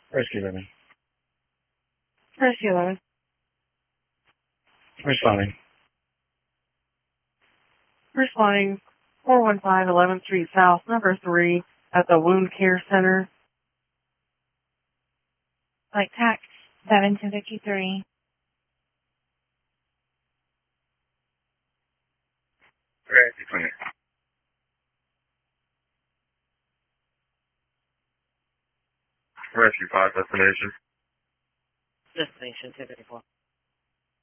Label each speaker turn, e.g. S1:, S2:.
S1: Rescue 11.
S2: Rescue 11.
S1: Responding.
S2: Responding 415 11th Street South, number 3, at the Wound Care Center.
S3: Like tax 7-53.
S1: Rescue Clinic. Rescue 5 destination.
S2: Destination 254.